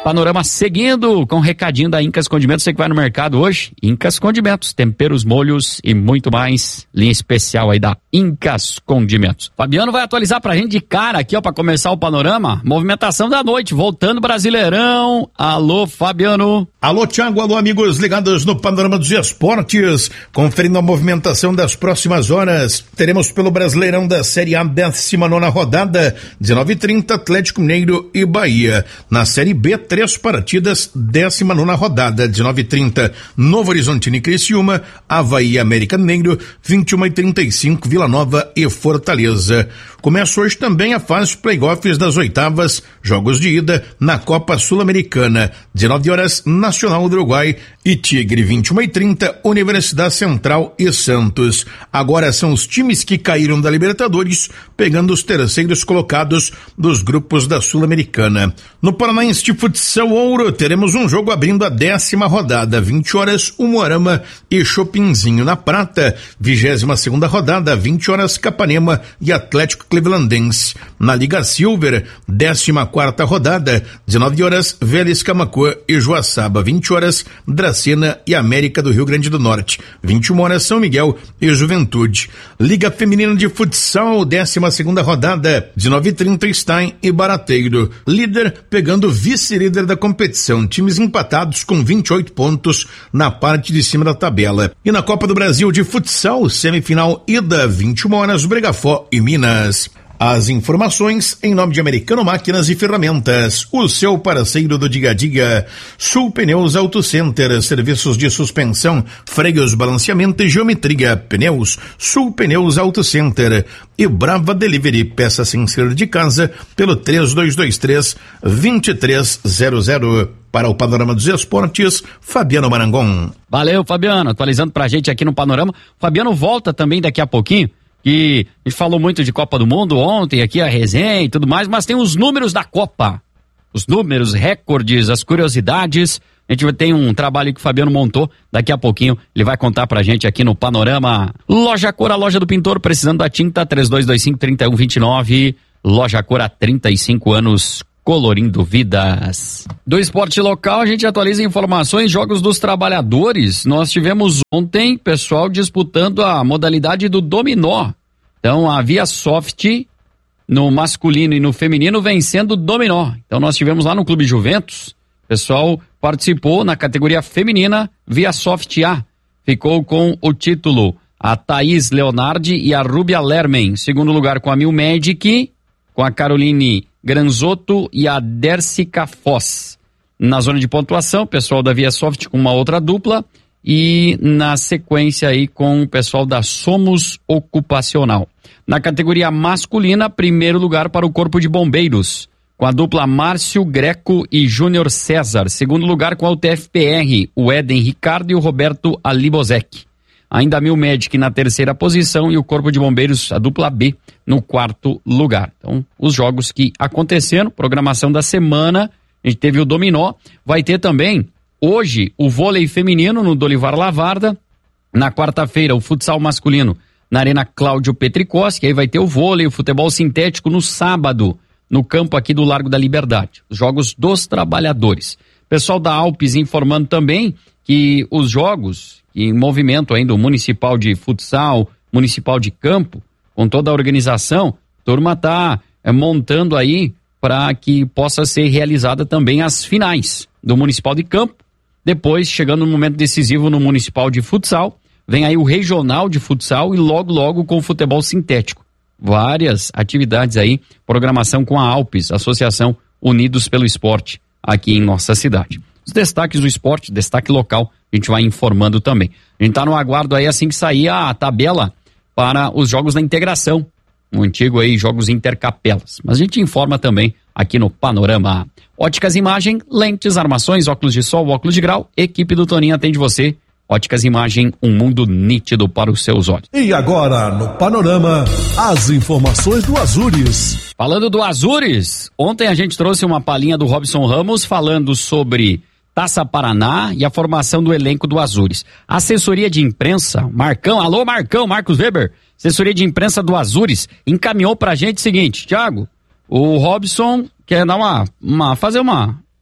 Panorama seguindo com o recadinho da Incas Condimentos. Você que vai no mercado hoje, Incas Condimentos, temperos, molhos e muito mais. Linha especial aí da Incas Condimentos. Fabiano vai atualizar pra gente de cara aqui, ó, pra começar o panorama. Movimentação da noite, voltando Brasileirão. Alô, Fabiano. Alô, Thiago, alô, amigos ligados no Panorama dos Esportes. Conferindo a movimentação das próximas horas. Teremos pelo Brasileirão da Série A, 19ª rodada, 19h30, Atlético Mineiro e Bahia. Na Série B, 3 partidas, 19ª rodada, 19h30, Novo Horizontino e Criciúma, Avaí e América Mineiro, 21h35, Vila Nova e Fortaleza. Começa hoje também a fase playoffs das oitavas, jogos de ida na Copa Sul-Americana, 19 horas, Nacional do Uruguai e Tigre, 21h30, Universidade Central e Santos. Agora são os times que caíram da Libertadores, pegando os terceiros colocados dos grupos da Sul-Americana. No Paranaense de Futsal Ouro, teremos um jogo abrindo a 10ª rodada, 20 horas, Umuarama e Chopinzinho. Na Prata, 22ª rodada, 20 horas, Capanema e Atlético Clevelandense. Na Liga Silver, 14ª rodada, 19 horas, Vélez Camaquã e Joaçaba, 20 horas, Dracena e América do Rio Grande do Norte, 21 horas, São Miguel e Juventude. Liga Feminina de Futsal, 12ª rodada, 19h30, Stein e Barateiro. Líder pegando vice-líder da competição, times empatados com 28 pontos na parte de cima da tabela. E na Copa do Brasil de Futsal, semifinal ida, 21 horas, Bregafó e Minas. As informações em nome de Americano Máquinas e Ferramentas, o seu parceiro do dia a dia. Sul Pneus Auto Center, serviços de suspensão, freios, balanceamento e geometria. Pneus, Sul Pneus Auto Center. E Brava Delivery, peça sem ser de casa, pelo 3223-2300. Para o Panorama dos Esportes, Fabiano Marangon. Valeu, Fabiano, atualizando pra gente aqui no Panorama. Fabiano volta também daqui a pouquinho. Que a gente falou muito de Copa do Mundo ontem, aqui a resenha e tudo mais, mas tem os números da Copa. Os números, recordes, as curiosidades. A gente tem um trabalho que o Fabiano montou, daqui a pouquinho ele vai contar pra gente aqui no Panorama. Loja Cor, a loja do pintor, precisando da tinta, 3225-3129. Loja Cor, há 35 anos, colorindo vidas. Do esporte local, a gente atualiza informações, jogos dos trabalhadores. Nós tivemos ontem pessoal disputando a modalidade do dominó. Então, a ViaSoft, no masculino e no feminino, vencendo o dominó. Então, nós tivemos lá no Clube Juventus, o pessoal participou na categoria feminina, ViaSoft A. Ficou com o título a Thaís Leonardi e a Rúbia Lermen. Segundo lugar com a Mil Magic, com a Caroline Granzotto e a Dersica Foz. Na zona de pontuação, o pessoal da ViaSoft com uma outra dupla e na sequência aí com o pessoal da Somos Ocupacional. Na categoria masculina, primeiro lugar para o Corpo de Bombeiros, com a dupla Márcio Greco e Júnior César. Segundo lugar com a UTFPR, o Éden Ricardo e o Roberto Alibozek. Ainda a Mil Magic na terceira posição e o Corpo de Bombeiros, a dupla B, no quarto lugar. Então, os jogos que aconteceram, programação da semana, a gente teve o dominó, vai ter também hoje o vôlei feminino no Dolivar Lavarda, na quarta-feira o futsal masculino na Arena Cláudio Petrikowski, aí vai ter o vôlei, o futebol sintético no sábado, no campo aqui do Largo da Liberdade, os jogos dos trabalhadores. Pessoal da Alpes informando também que os jogos em movimento ainda, o municipal de futsal, municipal de campo, com toda a organização, a turma está montando aí para que possa ser realizada também as finais do municipal de campo. Depois, chegando no momento decisivo no municipal de futsal, vem aí o regional de futsal e logo com o futebol sintético. Várias atividades aí, programação com a Alpes, Associação Unidos pelo Esporte, aqui em nossa cidade. Os destaques do esporte, destaque local, a gente vai informando também. A gente está no aguardo aí assim que sair a tabela para os jogos da integração, o antigo aí jogos intercapelas. Mas a gente informa também aqui no Panorama. Óticas Imagem, lentes, armações, óculos de sol, óculos de grau, equipe do Toninho atende você. Óticas Imagem, um mundo nítido para os seus olhos. E agora, no Panorama, as informações do Azures. Falando do Azures, ontem a gente trouxe uma palhinha do Robson Ramos falando sobre Taça Paraná e a formação do elenco do Azures. Assessoria de imprensa, Marcão, alô Marcão, Marcos Weber, assessoria de imprensa do Azures, encaminhou pra gente o seguinte: Thiago, o Robson quer dar fazer uma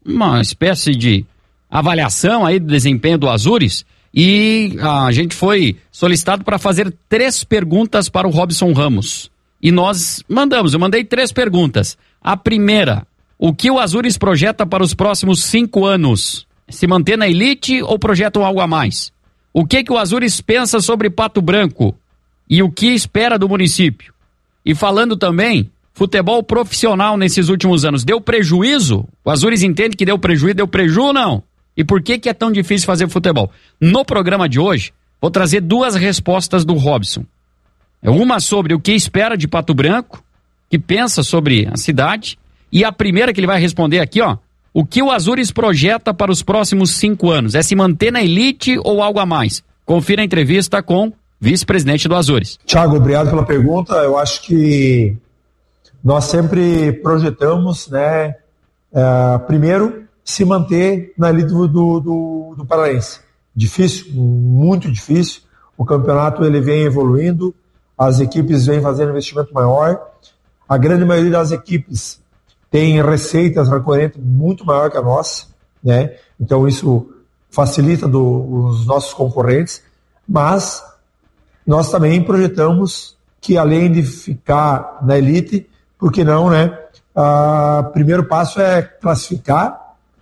uma espécie de avaliação aí do desempenho do Azures e a gente foi solicitado para fazer 3 perguntas para o Robson Ramos. E nós eu mandei 3 perguntas. A primeira, o que o Azures projeta para os próximos 5 anos? Se manter na elite ou projetam algo a mais? O que o Azures pensa sobre Pato Branco? E o que espera do município? E falando também, futebol profissional nesses últimos anos, deu prejuízo? O Azures entende que deu prejuízo ou não? E por que é tão difícil fazer futebol? No programa de hoje, vou trazer 2 respostas do Robson. Uma sobre o que espera de Pato Branco, que pensa sobre a cidade, e a primeira que ele vai responder aqui, ó, o que o Azures projeta para os próximos 5 anos? É se manter na elite ou algo a mais? Confira a entrevista com o vice-presidente do Azures. Thiago, obrigado pela pergunta. Eu acho que nós sempre projetamos, né, primeiro, se manter na elite do Paranaense. Difícil, muito difícil. O campeonato ele vem evoluindo, as equipes vêm fazendo investimento maior. A grande maioria das equipes tem receitas recorrentes muito maior que a nossa, né? Então isso facilita os nossos concorrentes, mas nós também projetamos que além de ficar na elite, por que não, né? Primeiro passo é classificar,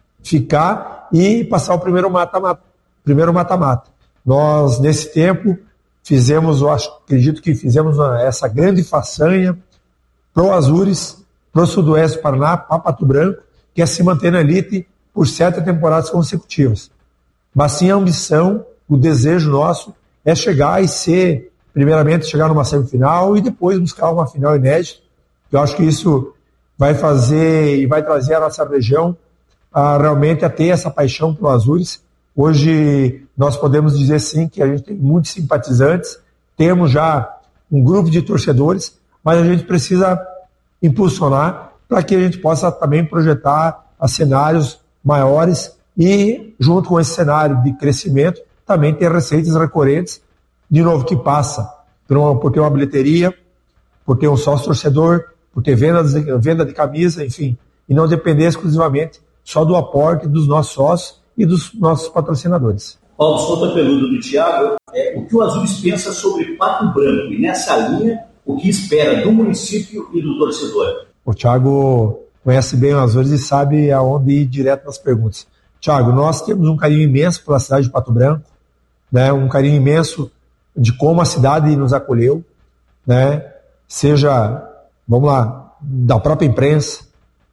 ficar e passar o primeiro mata-mata. Nós, nesse tempo, acredito que fizemos essa grande façanha pro Azures, pro Sudoeste do Paraná, para Pato Branco, que é se manter na elite por 7 temporadas consecutivas. Mas sim a ambição, o desejo nosso é chegar e primeiramente chegar numa semifinal e depois buscar uma final inédita. Eu acho que isso vai fazer e vai trazer a nossa região realmente a ter essa paixão pelo Azures. Hoje nós podemos dizer sim que a gente tem muitos simpatizantes, temos já um grupo de torcedores, mas a gente precisa impulsionar para que a gente possa também projetar cenários maiores e, junto com esse cenário de crescimento, também ter receitas recorrentes, de novo, que passa por ter uma bilheteria, por ter um sócio torcedor, por ter venda de camisa, enfim, e não depender exclusivamente só do aporte dos nossos sócios e dos nossos patrocinadores. Paulo Souto Peludo do Thiago, o que o Azures pensa sobre Pato Branco e nessa linha, o que espera do município e do torcedor? O Thiago conhece bem o Azures e sabe aonde ir direto nas perguntas. Thiago, nós temos um carinho imenso pela cidade de Pato Branco, né, um carinho imenso de como a cidade nos acolheu, né, seja, vamos lá, da própria imprensa,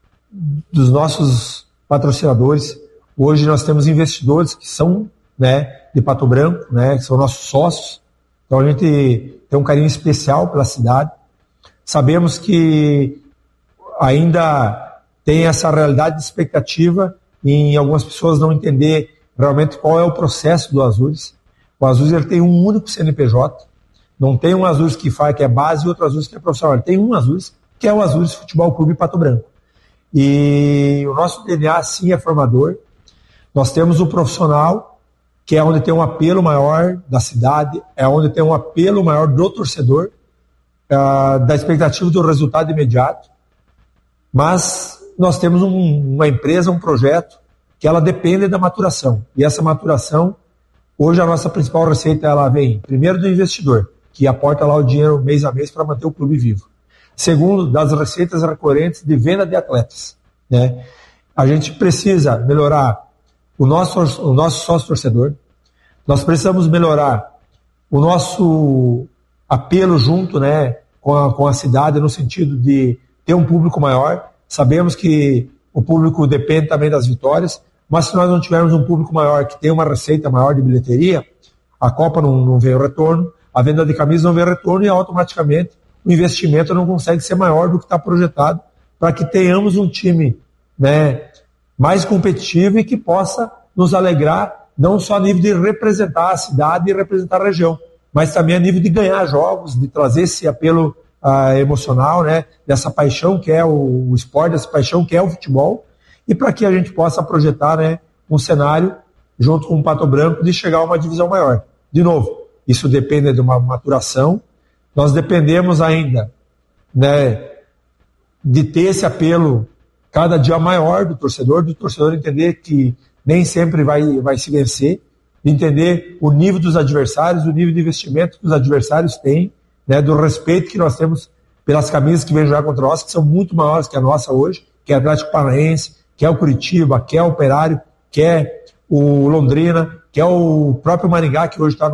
dos nossos patrocinadores. Hoje nós temos investidores que são, né, de Pato Branco, né, que são nossos sócios. Então a gente tem um carinho especial pela cidade. Sabemos que ainda tem essa realidade de expectativa em algumas pessoas não entender realmente qual é o processo do Azures. O Azures ele tem um único CNPJ, não tem um Azures que é base e outro Azures que é profissional. Ele tem um Azures, que é o Azures Futebol Clube Pato Branco. E o nosso DNA, sim, é formador. Nós temos o profissional, que é onde tem um apelo maior da cidade, é onde tem um apelo maior do torcedor, da expectativa do resultado imediato. Mas nós temos uma empresa, um projeto, que ela depende da maturação. E essa maturação, hoje a nossa principal receita, ela vem, primeiro, do investidor, que aporta lá o dinheiro mês a mês para manter o clube vivo. Segundo, das receitas recorrentes de venda de atletas, né? A gente precisa melhorar o nosso sócio torcedor, nós precisamos melhorar o nosso apelo junto, né, com a cidade, no sentido de ter um público maior. Sabemos que o público depende também das vitórias, mas se nós não tivermos um público maior que tem uma receita maior de bilheteria, a Copa não vê o retorno, a venda de camisa não vê retorno e automaticamente o investimento não consegue ser maior do que está projetado para que tenhamos um time, né, mais competitivo e que possa nos alegrar não só a nível de representar a cidade e representar a região, mas também a nível de ganhar jogos, de trazer esse apelo emocional, né, dessa paixão que é o esporte, dessa paixão que é o futebol, e para que a gente possa projetar, né, um cenário junto com o Pato Branco de chegar a uma divisão maior. De novo, isso depende de uma maturação. Nós dependemos ainda, né, de ter esse apelo cada dia maior do torcedor entender que nem sempre vai se vencer, de entender o nível dos adversários, o nível de investimento que os adversários têm, né, do respeito que nós temos pelas camisas que vêm jogar contra nós, que são muito maiores que a nossa hoje, que é o Atlético Paranaense, que é o Curitiba, que é o Operário, que é o Londrina, que é o próprio Maringá, que hoje está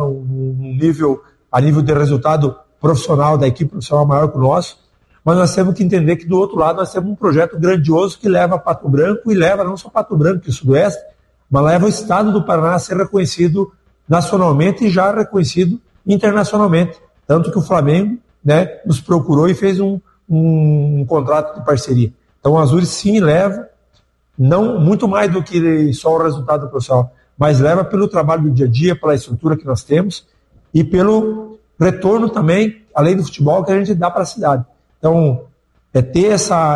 a nível de resultado profissional, da equipe profissional maior que o nosso. Mas nós temos que entender que do outro lado nós temos um projeto grandioso que leva Pato Branco, e leva não só Pato Branco e o Sudoeste, mas leva o estado do Paraná a ser reconhecido nacionalmente e já reconhecido internacionalmente. Tanto que o Flamengo, né, nos procurou e fez um contrato de parceria. Então o Azures sim leva, não muito mais do que só o resultado profissional, mas leva pelo trabalho do dia a dia, pela estrutura que nós temos e pelo retorno também, além do futebol, que a gente dá para a cidade. Então, ter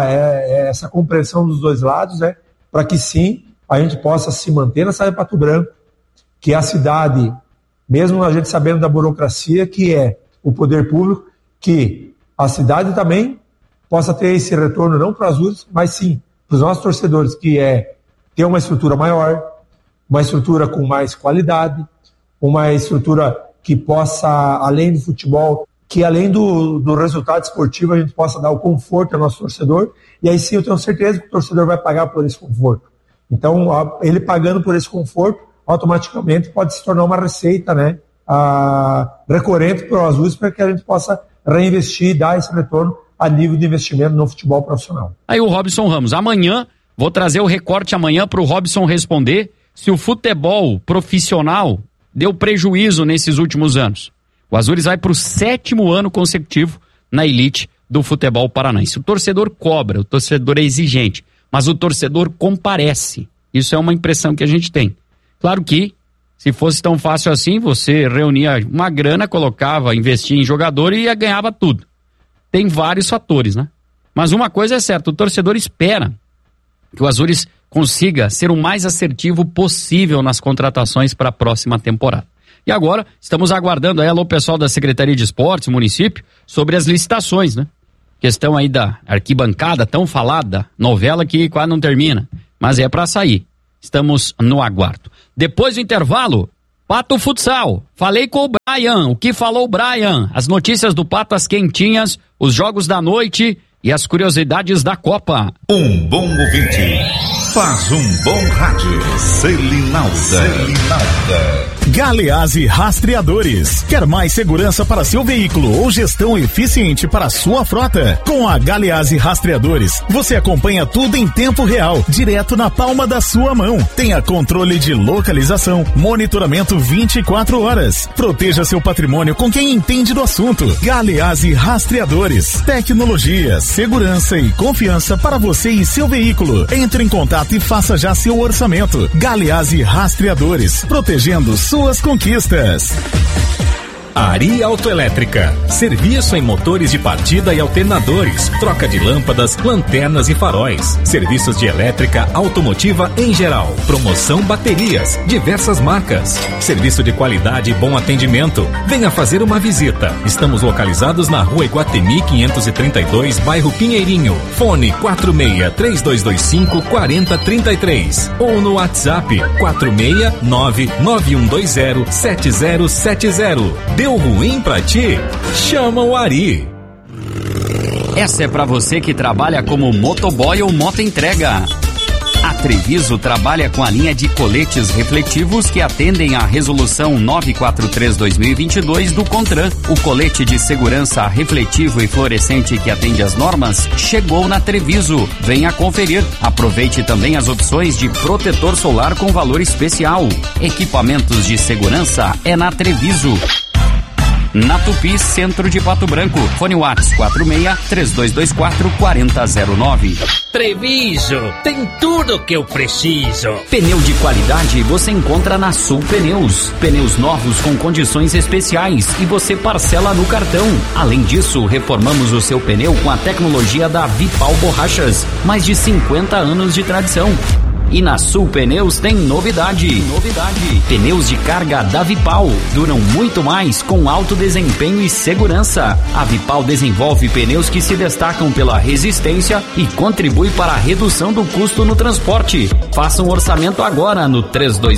essa compreensão dos dois lados, né, para que sim, a gente possa se manter na cidade de Pato Branco, que a cidade, mesmo a gente sabendo da burocracia, que é o poder público, que a cidade também possa ter esse retorno, não para os Azures, mas sim para os nossos torcedores, que é ter uma estrutura maior, uma estrutura com mais qualidade, uma estrutura que possa, além do futebol, que além do resultado esportivo, a gente possa dar o conforto ao nosso torcedor, e aí sim eu tenho certeza que o torcedor vai pagar por esse conforto. Então, ele pagando por esse conforto, automaticamente pode se tornar uma receita, né, recorrente para o Azul, para que a gente possa reinvestir e dar esse retorno a nível de investimento no futebol profissional. Aí o Robson Ramos, amanhã, vou trazer o recorte amanhã para o Robson responder se o futebol profissional deu prejuízo nesses últimos anos. O Azures vai para o 7º ano consecutivo na elite do futebol paranaense. O torcedor cobra, o torcedor é exigente, mas o torcedor comparece. Isso é uma impressão que a gente tem. Claro que, se fosse tão fácil assim, você reunia uma grana, colocava, investia em jogador e ganhava tudo. Tem vários fatores, né? Mas uma coisa é certa, o torcedor espera que o Azures consiga ser o mais assertivo possível nas contratações para a próxima temporada. E agora, estamos aguardando aí, alô pessoal da Secretaria de Esportes, município, sobre as licitações, né? Questão aí da arquibancada, tão falada, novela que quase não termina, mas é para sair. Estamos no aguardo. Depois do intervalo, Pato Futsal. Falei com o Brian. O que falou o Brian? As notícias do Patas quentinhas, os jogos da noite e as curiosidades da Copa. Um bom ouvinte faz um bom rádio. Selinalda. Galeazzi Rastreadores. Quer mais segurança para seu veículo ou gestão eficiente para sua frota? Com a Galeazzi Rastreadores, você acompanha tudo em tempo real, direto na palma da sua mão. Tenha controle de localização, monitoramento 24 horas. Proteja seu patrimônio com quem entende do assunto. Galeazzi Rastreadores. Tecnologia, segurança e confiança para você e seu veículo. Entre em contato e faça já seu orçamento. Galeazzi Rastreadores. Protegendo suas conquistas. Ari Autoelétrica. Serviço em motores de partida e alternadores, troca de lâmpadas, lanternas e faróis. Serviços de elétrica automotiva em geral. Promoção baterias, diversas marcas. Serviço de qualidade e bom atendimento. Venha fazer uma visita. Estamos localizados na Rua Iguatemi 532, bairro Pinheirinho. Fone 46-3225-4033 ou no WhatsApp 469-9120-7070. Deu ruim pra ti? Chama o Ari. Essa é pra você que trabalha como motoboy ou motoentrega. A Treviso trabalha com a linha de coletes refletivos que atendem à resolução 943/2022 do CONTRAN. O colete de segurança refletivo e fluorescente que atende às normas chegou na Treviso. Venha conferir. Aproveite também as opções de protetor solar com valor especial. Equipamentos de segurança é na Treviso. Na Tupi, centro de Pato Branco. Fone Whats 46-3224-4009. Treviso, tem tudo o que eu preciso. Pneu de qualidade você encontra na Sul Pneus. Pneus novos com condições especiais e você parcela no cartão. Além disso, reformamos o seu pneu com a tecnologia da Vipal Borrachas. Mais de 50 anos de tradição. E na Sul Pneus tem novidade. Pneus de carga da Vipal duram muito mais com alto desempenho e segurança. A Vipal desenvolve pneus que se destacam pela resistência e contribui para a redução do custo no transporte. Faça um orçamento agora no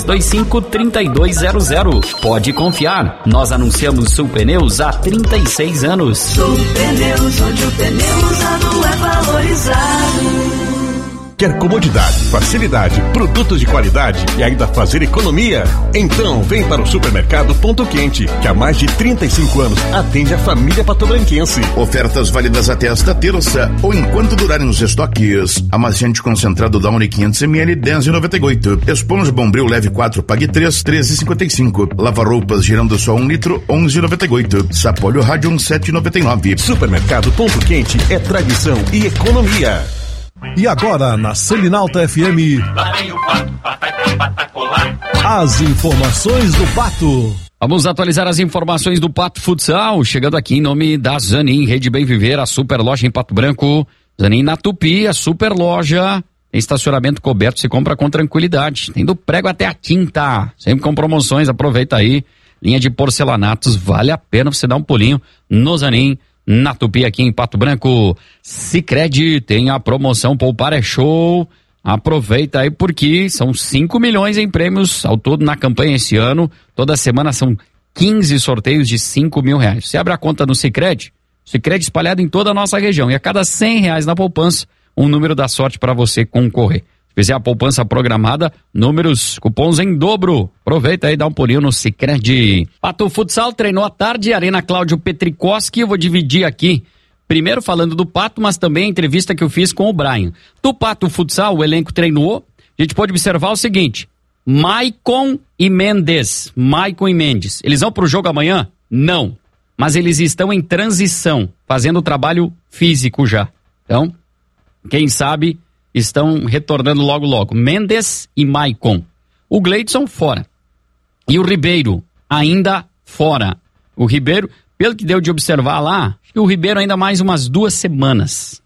3225-3200. Pode confiar, nós anunciamos Sul Pneus há 36 anos. Sul Pneus, onde o pneu usado é valorizado. Quer comodidade, facilidade, produtos de qualidade e ainda fazer economia? Então vem para o Supermercado Ponto Quente, que há mais de 35 anos atende a família patobranquense. Ofertas válidas até esta terça ou enquanto durarem os estoques. Amaciante concentrado Downy 500ml, 10,98. Esponja Bombril Leve 4, pague 3, 13,55. Lava-roupas girando só 1 litro, 11,98. Sapólio Radium 7,99. Supermercado Ponto Quente é tradição e economia. E agora, na Selinalta FM, as informações do Pato. Vamos atualizar as informações do Pato Futsal, chegando aqui em nome da Zanin, Rede Bem Viver, a super loja em Pato Branco. Zanin na Tupi, a super loja, tem estacionamento coberto, se compra com tranquilidade. Tem do prego até a tinta, sempre com promoções, aproveita aí. Linha de porcelanatos, vale a pena você dar um pulinho no Zanin. Na Tupi, aqui em Pato Branco. Sicredi tem a promoção Poupar é Show. Aproveita aí porque são 5 milhões em prêmios ao todo na campanha esse ano. Toda semana são 15 sorteios de 5 mil reais. Você abre a conta no Sicredi, Sicredi espalhado em toda a nossa região. E a cada 100 reais na poupança, um número da sorte para você concorrer. Se fizer a poupança programada, números, cupons em dobro. Aproveita aí e dá um pulinho no Sicredi. Pato Futsal treinou à tarde, Arena Cláudio Petrikoski. Eu vou dividir aqui, primeiro falando do Pato, mas também a entrevista que eu fiz com o Brian. Do Pato Futsal, o elenco treinou. A gente pode observar o seguinte: Maicon e Mendes. Eles vão pro jogo amanhã? Não. Mas eles estão em transição, fazendo o trabalho físico já. Então, quem sabe estão retornando logo. Mendes e Maicon. O Gleidson fora. E o Ribeiro ainda fora. O Ribeiro, pelo que deu de observar lá, acho que o Ribeiro ainda mais umas 2 semanas.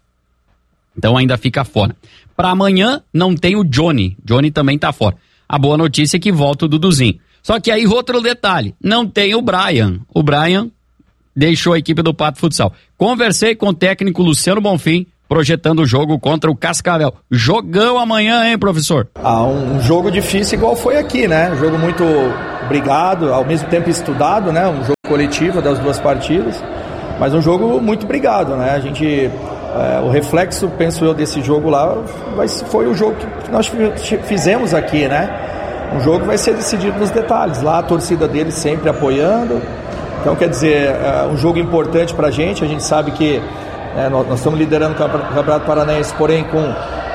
Então ainda fica fora. Para amanhã não tem o Johnny. Johnny também tá fora. A boa notícia é que volta o Duduzinho. Só que aí outro detalhe, não tem o Brian. O Brian deixou a equipe do Pato Futsal. Conversei com o técnico Luciano Bonfim, projetando o jogo contra o Cascavel. Jogão amanhã, hein, professor? Um jogo difícil igual foi aqui, né? Um jogo muito brigado, ao mesmo tempo estudado, né? Um jogo coletivo das 2 partidas, mas um jogo muito brigado, né? A gente, o reflexo, penso eu, desse jogo lá, foi o jogo que nós fizemos aqui, né? Um jogo que vai ser decidido nos detalhes. Lá a torcida deles sempre apoiando. Então, quer dizer, um jogo importante pra gente. A gente sabe que nós estamos liderando o Campeonato Paranaense, porém com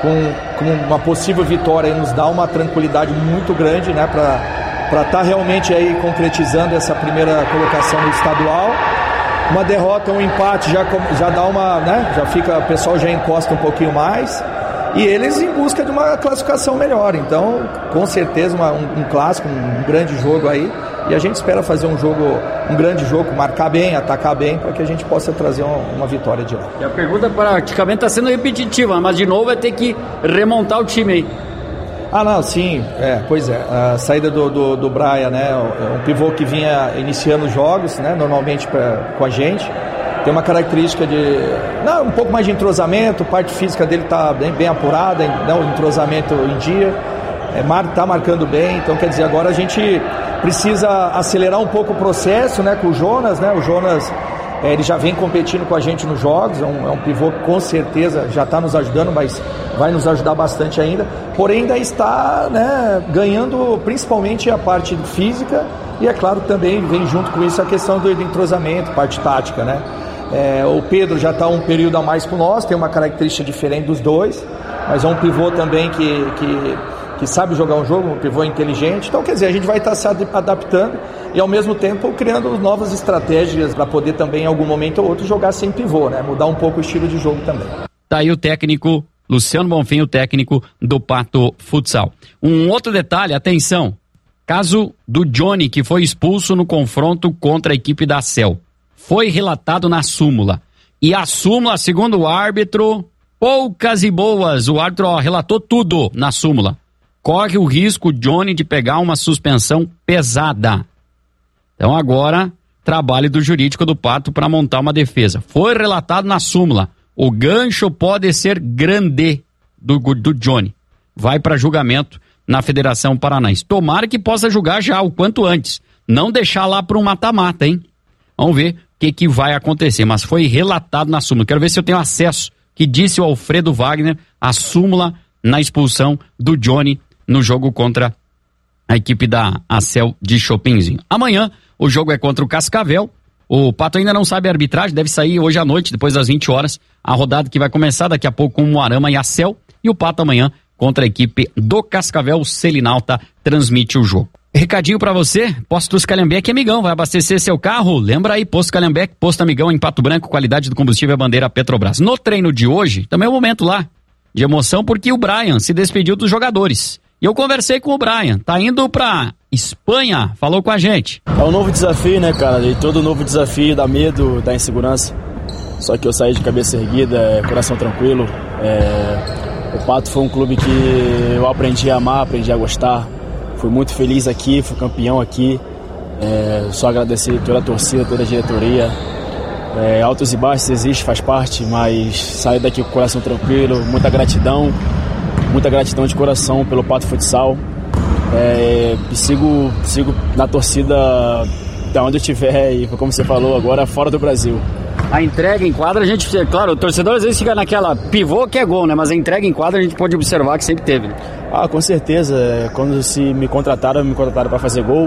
uma possível vitória aí nos dá uma tranquilidade muito grande, né, para estar realmente aí concretizando essa primeira colocação no estadual. Uma derrota, um empate já dá uma, né, já fica, o pessoal já encosta um pouquinho mais, e eles em busca de uma classificação melhor. Então, com certeza um clássico, um grande jogo aí. E a gente espera fazer um grande jogo, marcar bem, atacar bem, para que a gente possa trazer uma vitória de lá. E a pergunta praticamente está sendo repetitiva, mas de novo vai ter que remontar o time aí. Não, sim, pois é. A saída do Brian, né, um pivô que vinha iniciando os jogos, né, normalmente com a gente. Tem uma característica de um pouco mais de entrosamento, a parte física dele está bem apurada, o entrosamento em dia, está marcando bem. Então, quer dizer, agora a gente precisa acelerar um pouco o processo, né, com o Jonas, né? O Jonas, ele já vem competindo com a gente nos jogos, é um pivô que com certeza já está nos ajudando, mas vai nos ajudar bastante ainda. Porém, ainda está, né, ganhando principalmente a parte física e, é claro, também vem junto com isso a questão do entrosamento, parte tática, né? O Pedro já está um período a mais com nós, tem uma característica diferente dos dois, mas é um pivô também que sabe jogar um jogo, um pivô inteligente. Então, quer dizer, a gente vai estar se adaptando e, ao mesmo tempo, criando novas estratégias para poder também, em algum momento ou outro, jogar sem pivô, né? Mudar um pouco o estilo de jogo também. Tá aí o técnico Luciano Bonfim, o técnico do Pato Futsal. Um outro detalhe, atenção, caso do Johnny, que foi expulso no confronto contra a equipe da CEL. Foi relatado na súmula. E a súmula, segundo o árbitro, poucas e boas. O árbitro relatou tudo na súmula. corre o risco, Johnny, de pegar uma suspensão pesada. Então agora, trabalho do jurídico do Pato para montar uma defesa. Foi relatado na súmula, o gancho pode ser grande do Johnny. Vai para julgamento na Federação Paranaense. Tomara que possa julgar já o quanto antes. Não deixar lá para um mata-mata, hein? Vamos ver o que vai acontecer. Mas foi relatado na súmula. Quero ver se eu tenho acesso, que disse o Alfredo Wagner, a súmula na expulsão do Johnny no jogo contra a equipe da Acel de Chopinzinho. Amanhã o jogo é contra o Cascavel. O Pato ainda não sabe a arbitragem, deve sair hoje à noite, depois das 20 horas. A rodada que vai começar daqui a pouco com o Moarama e a Acel. E o Pato amanhã contra a equipe do Cascavel. O Selinalta transmite o jogo. Recadinho pra você, Postos Calhambeque, amigão, vai abastecer seu carro? Lembra aí, Posto Calhambeque, Posto Amigão em Pato Branco, qualidade do combustível é bandeira Petrobras. No treino de hoje, também é um momento lá de emoção, porque o Brian se despediu dos jogadores. E eu conversei com o Brian, tá indo pra Espanha, falou com a gente. É um novo desafio, né, cara? E todo novo desafio dá medo, dá insegurança. Só que eu saí de cabeça erguida, coração tranquilo. O Pato foi um clube que eu aprendi a amar, aprendi a gostar. Fui muito feliz aqui, fui campeão aqui. Só agradecer toda a torcida, toda a diretoria. Altos e baixos existe, faz parte, mas saí daqui com o coração tranquilo. Muita gratidão de coração pelo Pato Futsal. E sigo na torcida da onde eu estiver e, como você falou, agora fora do Brasil. A entrega em quadra, a gente, claro, o torcedor às vezes fica naquela pivô que é gol, né? Mas a entrega em quadra a gente pode observar que sempre teve, né? Ah, com certeza. Quando me contrataram para fazer gol.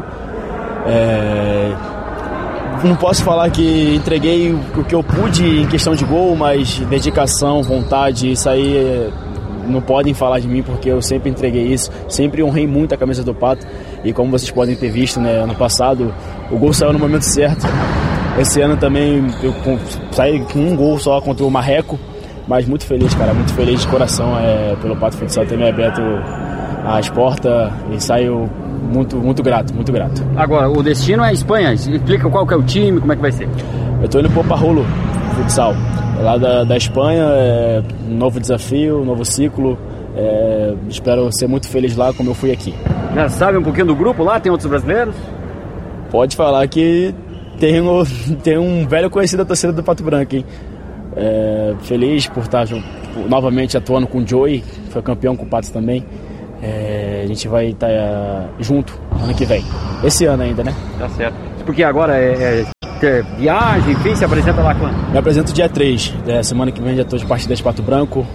Não posso falar que entreguei o que eu pude em questão de gol, mas dedicação, vontade, isso aí não podem falar de mim, porque eu sempre entreguei isso, sempre honrei muito a camisa do Pato. E como vocês podem ter visto, né, ano passado, o gol saiu no momento certo. Esse ano também eu saí com um gol só contra o Marreco, mas muito feliz, cara, muito feliz de coração pelo Pato Futsal ter me aberto as portas e saio muito grato, muito grato. Agora, o destino é a Espanha, explica qual que é o time, como é que vai ser? Eu tô indo pro Parrulo Futsal, lá da Espanha, um novo desafio, um novo ciclo, espero ser muito feliz lá como eu fui aqui. Já sabe um pouquinho do grupo lá, tem outros brasileiros? Pode falar que tem um velho conhecido da torcida do Pato Branco, hein? Feliz por estar novamente atuando com o Joey, que foi campeão com o Pato também. A gente vai estar junto ano que vem. Esse ano ainda, né? Tá certo. Porque agora viagem, enfim, se apresenta lá quando? Me apresento dia 3. Semana que vem já estou de partida de Pato Branco.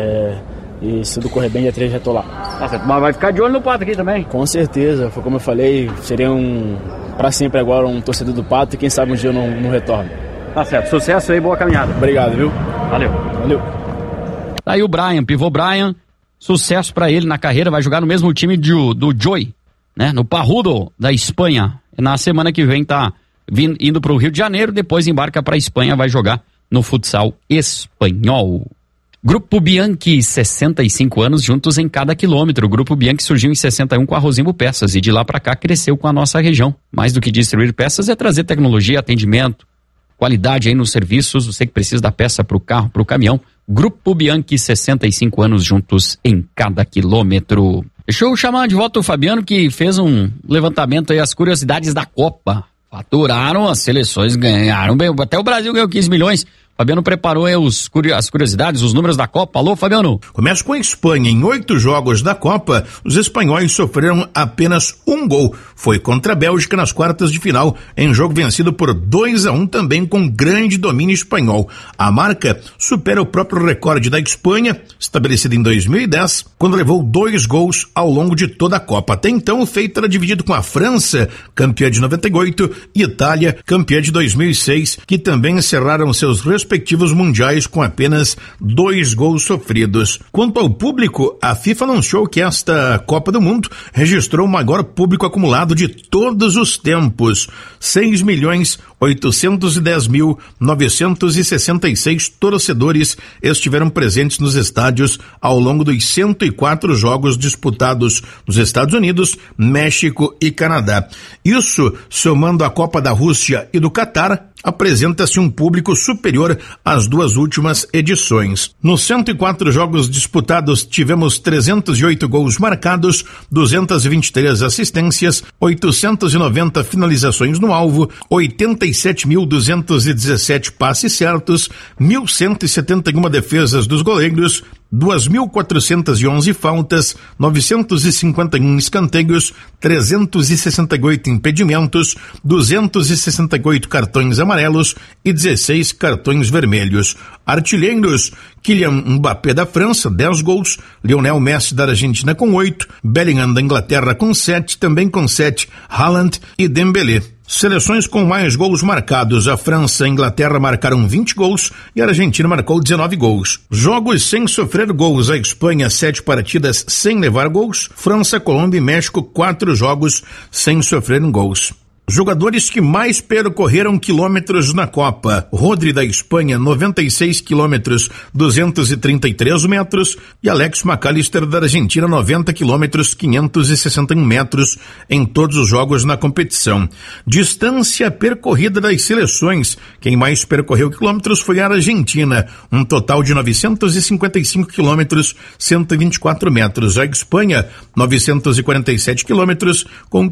E se tudo correr bem, dia 3 já estou lá. Tá certo. Mas vai ficar de olho no Pato aqui também? Com certeza. Foi como eu falei, seria para sempre agora um torcedor do Pato e quem sabe um dia eu não retorno. Tá certo. Sucesso aí, boa caminhada. Obrigado, viu? Valeu. Tá aí o Brian, pivô Brian. Sucesso pra ele na carreira, vai jogar no mesmo time do Joey, né? No Parrudo da Espanha. Na semana que vem tá indo pro Rio de Janeiro, depois embarca pra Espanha, vai jogar no futsal espanhol. Grupo Bianchi, 65 anos juntos em cada quilômetro. O Grupo Bianchi surgiu em 61 com a Rosimbo Peças e de lá pra cá cresceu com a nossa região. Mais do que distribuir peças é trazer tecnologia, atendimento, qualidade aí nos serviços. Você que precisa da peça pro carro, pro caminhão. Grupo Bianchi, 65 anos juntos em cada quilômetro. Deixa eu chamar de volta o Fabiano, que fez um levantamento aí, as curiosidades da Copa. Faturaram, as seleções ganharam bem, até o Brasil ganhou 15 milhões. Fabiano preparou aí as curiosidades, os números da Copa. Alô, Fabiano? Começa com a Espanha. Em 8 jogos da Copa, os espanhóis sofreram apenas um gol. Foi contra a Bélgica nas quartas de final, em jogo vencido por 2-1, também com grande domínio espanhol. A marca supera o próprio recorde da Espanha, estabelecido em 2010, quando levou 2 gols ao longo de toda a Copa. Até então, o feito era dividido com a França, campeã de 98, e Itália, campeã de 2006, que também encerraram seus respectivos mundiais com apenas 2 gols sofridos. Quanto ao público, a FIFA anunciou que esta Copa do Mundo registrou o maior público acumulado de todos os tempos, 6.800.000 810.966 torcedores estiveram presentes nos estádios ao longo dos 104 jogos disputados nos Estados Unidos, México e Canadá. Isso, somando a Copa da Rússia e do Catar, apresenta-se um público superior às duas últimas edições. Nos 104 jogos disputados, tivemos 308 gols marcados, 223 assistências, 890 finalizações no alvo, 87.217 passes certos, 1.171 defesas dos goleiros, 2.411 faltas, 951 escanteios, 368 impedimentos, 268 cartões amarelos e 16 cartões vermelhos. Artilheiros: Kylian Mbappé da França, 10 gols, Lionel Messi da Argentina com 8, Bellingham da Inglaterra com 7, também com 7, Haaland e Dembélé. Seleções com mais gols marcados: a França e a Inglaterra marcaram 20 gols e a Argentina marcou 19 gols. Jogos sem sofrer gols: a Espanha 7 partidas sem levar gols, França, Colômbia e México 4 jogos sem sofrer gols. Jogadores que mais percorreram quilômetros na Copa: Rodri da Espanha, 96 quilômetros, 233 metros, e Alex McAllister da Argentina, 90 quilômetros, 561 metros em todos os jogos na competição. Distância percorrida das seleções: quem mais percorreu quilômetros foi a Argentina, um total de 955 quilômetros, 124 metros. A Espanha, 947 quilômetros, com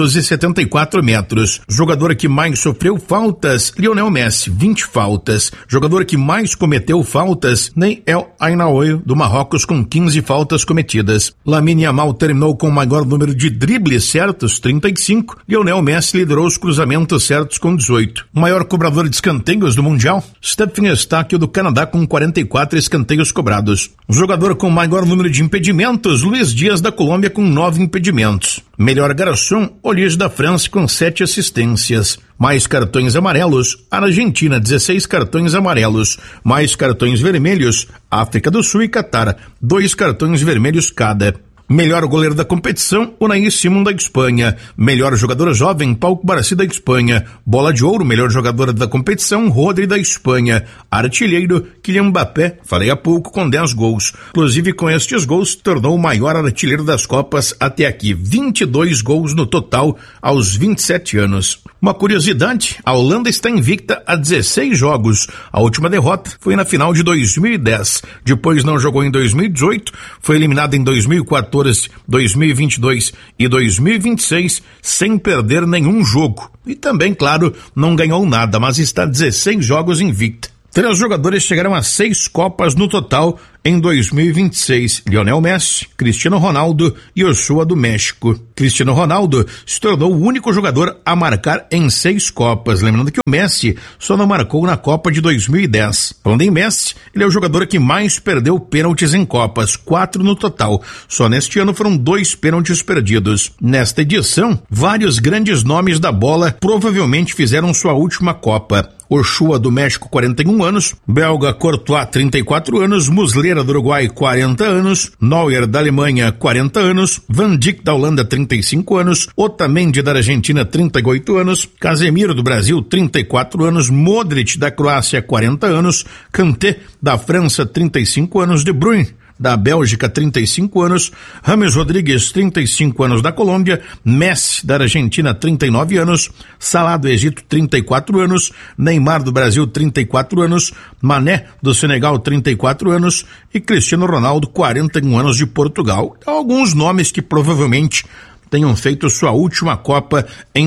574 metros. Jogador que mais sofreu faltas: Lionel Messi, 20 faltas. Jogador que mais cometeu faltas: Ney El Ainaoui do Marrocos, com 15 faltas cometidas. Lamine Yamal terminou com o maior número de dribles certos, 35. Lionel Messi liderou os cruzamentos certos com 18. O maior cobrador de escanteios do Mundial: Stephen Eustáquio do Canadá, com 44 escanteios cobrados. O jogador com o maior número de impedimentos: Luiz Dias da Colômbia, com 9 impedimentos. Melhor garçom: Olise da França, com 7 assistências. Mais cartões amarelos: Argentina, 16 cartões amarelos. Mais cartões vermelhos: África do Sul e Catar, 2 cartões vermelhos cada. Melhor goleiro da competição: Unai Simon da Espanha. Melhor jogador jovem: Pau Cubarsí da Espanha. Bola de ouro: melhor jogador da competição: Rodri da Espanha. Artilheiro: Kylian Mbappé, falei há pouco, com 10 gols. Inclusive, com estes gols, tornou o maior artilheiro das Copas até aqui. 22 gols no total aos 27 anos. Uma curiosidade: a Holanda está invicta há 16 jogos. A última derrota foi na final de 2010. Depois não jogou em 2018, foi eliminada em 2014, 2022 e 2026 sem perder nenhum jogo. E também, claro, não ganhou nada, mas está 16 jogos invicta. 3 jogadores chegaram a 6 Copas no total em 2026. Lionel Messi, Cristiano Ronaldo e Ochoa do México. Cristiano Ronaldo se tornou o único jogador a marcar em 6 Copas. Lembrando que o Messi só não marcou na Copa de 2010. Falando em Messi, ele é o jogador que mais perdeu pênaltis em Copas, 4 no total. Só neste ano foram 2 pênaltis perdidos. Nesta edição, vários grandes nomes da bola provavelmente fizeram sua última Copa. Ochoa do México, 41 anos, belga Courtois, 34 anos, Muslera do Uruguai, 40 anos, Neuer da Alemanha, 40 anos, Van Dijk da Holanda, 35 anos, Otamendi da Argentina, 38 anos, Casemiro do Brasil, 34 anos, Modric da Croácia, 40 anos, Kanté da França, 35 anos, De Bruyne da Bélgica, 35 anos, James Rodrigues, 35 anos da Colômbia, Messi da Argentina, 39 anos, Salah do Egito, 34 anos, Neymar do Brasil, 34 anos, Mané do Senegal, 34 anos e Cristiano Ronaldo, 41 anos de Portugal. Alguns nomes que provavelmente tenham feito sua última Copa em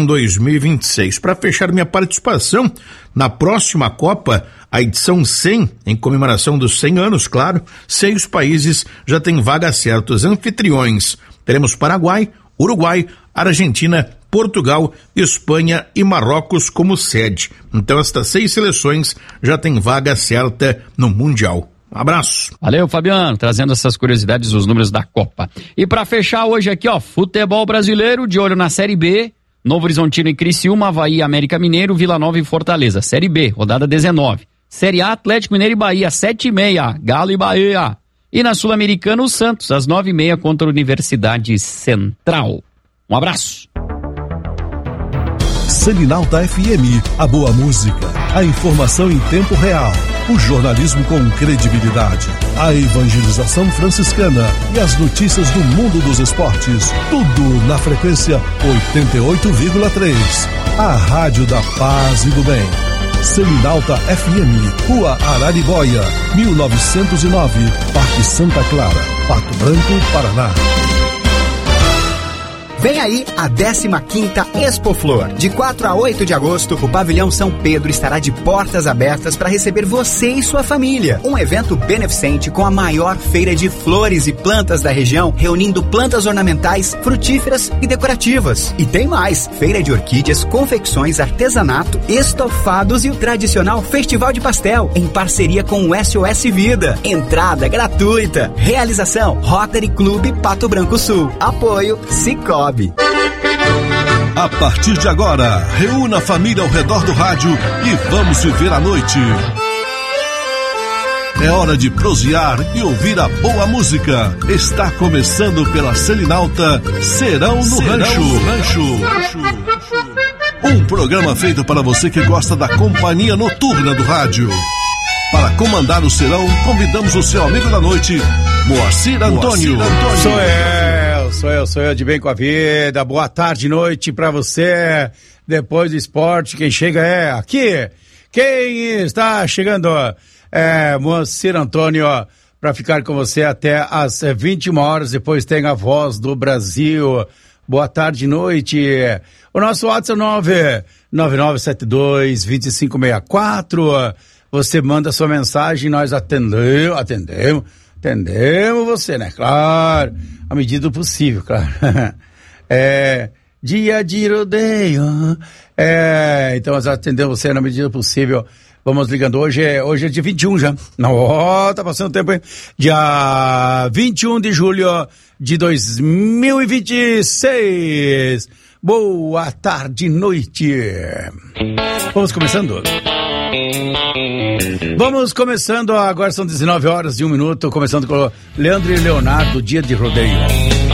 2026. Para fechar minha participação, na próxima Copa, a edição 100, em comemoração dos 100 anos, claro, 6 países já têm vagas certas. Anfitriões: teremos Paraguai, Uruguai, Argentina, Portugal, Espanha e Marrocos como sede. Então estas 6 seleções já têm vaga certa no Mundial. Um abraço. Valeu, Fabiano, trazendo essas curiosidades, os números da Copa. E para fechar hoje aqui, ó, futebol brasileiro, de olho na Série B, Novo Horizontino e Criciúma, Avaí, América Mineiro, Vila Nova e Fortaleza. Série B, rodada 19. Série A, Atlético Mineiro e Bahia, 7h30, Galo e Bahia. E na Sul-Americana, o Santos, às 9h30, contra a Universidade Central. Um abraço. Selinalta FM, a boa música, a informação em tempo real, o jornalismo com credibilidade, a evangelização franciscana e as notícias do mundo dos esportes. Tudo na frequência 88,3. A Rádio da Paz e do Bem. Selinalta FM, Rua Araribóia, 1909, Parque Santa Clara, Pato Branco, Paraná. Vem aí a 15ª Expo Flor. De 4 a 8 de agosto, o Pavilhão São Pedro estará de portas abertas para receber você e sua família. Um evento beneficente com a maior feira de flores e plantas da região, reunindo plantas ornamentais, frutíferas e decorativas. E tem mais, feira de orquídeas, confecções, artesanato, estofados e o tradicional Festival de Pastel, em parceria com o SOS Vida. Entrada gratuita. Realização Rotary Clube Pato Branco Sul. Apoio Sicoob. A partir de agora, reúna a família ao redor do rádio e vamos viver a noite. É hora de prosear e ouvir a boa música. Está começando pela Selinalta Serão no Rancho. Um programa feito para você que gosta da companhia noturna do rádio. Para comandar o serão, convidamos o seu amigo da noite, Moacir Antônio. Sou eu de bem com a vida. Boa tarde, noite pra você. Depois do esporte, quem chega é aqui. Quem está chegando é Moacir Antônio, pra ficar com você até às 21 horas. Depois tem a Voz do Brasil. Boa tarde, noite. O nosso WhatsApp é 99972-2564. Você manda sua mensagem, nós atendemos você, né? Claro, à medida do possível, claro. Dia de rodeio. Então nós atendemos você na medida do possível. Vamos ligando, hoje é dia 21 já. Não, tá passando tempo, hein? Dia 21 de julho de 2026. Boa tarde, noite. Vamos começando, agora são 19 horas e 1 minuto, começando com Leandro e Leonardo, Dia de Rodeio.